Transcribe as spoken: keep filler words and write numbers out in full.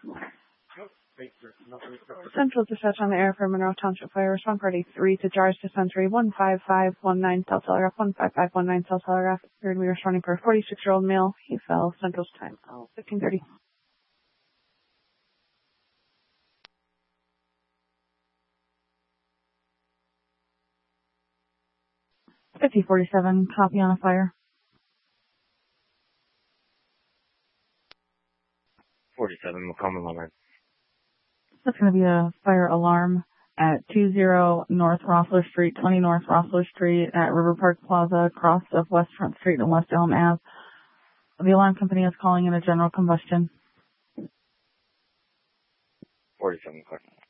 Central dispatch on the air for Monroe Township Fire. Response party three to Jars Dispensary one five five one nine South Telegraph one five five one nine South Telegraph. Appeared to be responding for a forty-six-year-old male. He fell. Central's time oh, fifteen thirty. fifty forty-seven, copy on a fire. forty-seven, Macomb Line. That's going to be a fire alarm at two zero North Rossler Street, twenty North Rossler Street at River Park Plaza, across of West Front Street and West Elm Ave. The alarm company is calling in a general combustion. forty-seven, correct.